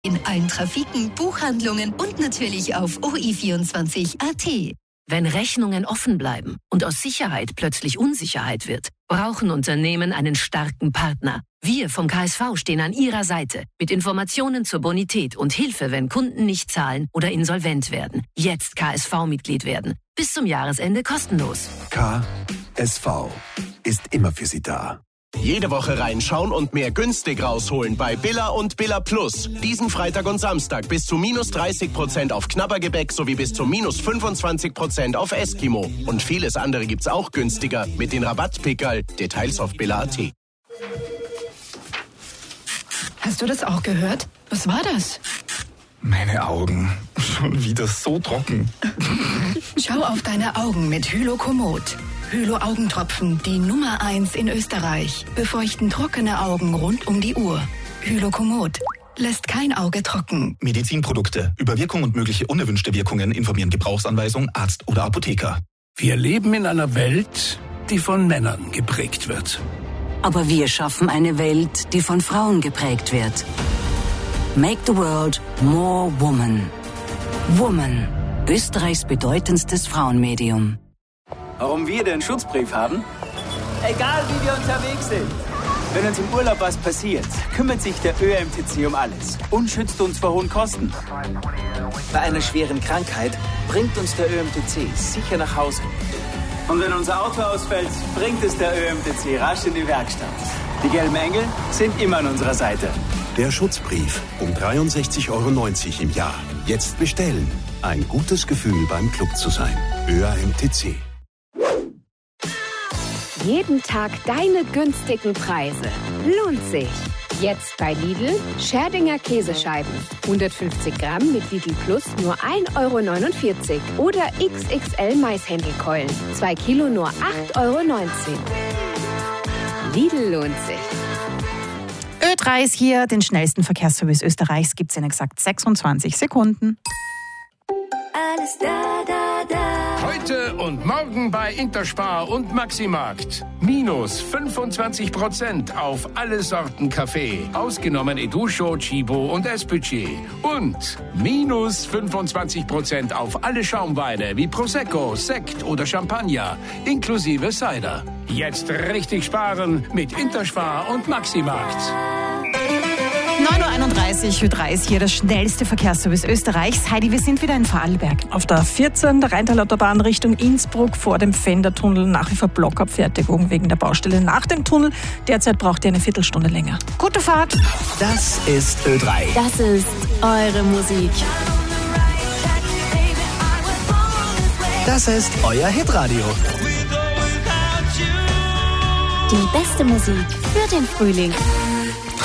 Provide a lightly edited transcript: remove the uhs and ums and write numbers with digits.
In allen Trafiken, Buchhandlungen und natürlich auf OI24.at. Wenn Rechnungen offen bleiben und aus Sicherheit plötzlich Unsicherheit wird, brauchen Unternehmen einen starken Partner. Wir vom KSV stehen an Ihrer Seite mit Informationen zur Bonität und Hilfe, wenn Kunden nicht zahlen oder insolvent werden. Jetzt KSV-Mitglied werden. Bis zum Jahresende kostenlos. KSV ist immer für Sie da. Jede Woche reinschauen und mehr günstig rausholen bei Billa und Billa Plus. Diesen Freitag und Samstag bis zu -30% auf Knabbergebäck sowie bis zu -25% auf Eskimo. Und vieles andere gibt's auch günstiger mit den Rabattpickerl. Details auf billa.at. Hast du das auch gehört? Was war das? Meine Augen. Schon wieder so trocken. Schau auf deine Augen mit Hylokomod. Hylo-Augentropfen, die Nummer 1 in Österreich. Befeuchten trockene Augen rund um die Uhr. Hylokomod lässt kein Auge trocken. Medizinprodukte. Über Wirkung und mögliche unerwünschte Wirkungen informieren Gebrauchsanweisung, Arzt oder Apotheker. Wir leben in einer Welt, die von Männern geprägt wird. Aber wir schaffen eine Welt, die von Frauen geprägt wird. Make the world more woman. Woman. Österreichs bedeutendstes Frauenmedium. Warum wir den Schutzbrief haben? Egal wie wir unterwegs sind. Wenn uns im Urlaub was passiert, kümmert sich der ÖMTC um alles und schützt uns vor hohen Kosten. Bei einer schweren Krankheit bringt uns der ÖMTC sicher nach Hause. Und wenn unser Auto ausfällt, bringt es der ÖMTC rasch in die Werkstatt. Die gelben Engel sind immer an unserer Seite. Der Schutzbrief um 63,90 € im Jahr. Jetzt bestellen. Ein gutes Gefühl beim Club zu sein. ÖMTC. Jeden Tag deine günstigen Preise. Lohnt sich. Jetzt bei Lidl Scherdinger Käsescheiben. 150 Gramm mit Lidl Plus nur 1,49 € oder XXL Maishändelkeulen. 2 Kilo nur 8,19 €. Lidl lohnt sich. Ö3 ist hier. Den schnellsten Verkehrsservice Österreichs gibt es in exakt 26 Sekunden. Alles da, da, da. Heute und morgen bei Interspar und Maximarkt. -25% auf alle Sorten Kaffee. Ausgenommen Educho, Chibo und S-Budget. Und -25% auf alle Schaumweine wie Prosecco, Sekt oder Champagner. Inklusive Cider. Jetzt richtig sparen mit Interspar und Maximarkt. 9:31 Uhr, Ö3 ist hier der schnellste Verkehrsservice Österreichs. Heidi, wir sind wieder in Vorarlberg. Auf der 14 der Rheintal-Autobahn Richtung Innsbruck vor dem Fendertunnel nach wie vor Blockabfertigung wegen der Baustelle nach dem Tunnel. Derzeit braucht ihr eine Viertelstunde länger. Gute Fahrt. Das ist Ö3. Das ist eure Musik. Das ist euer Hitradio. Die beste Musik für den Frühling.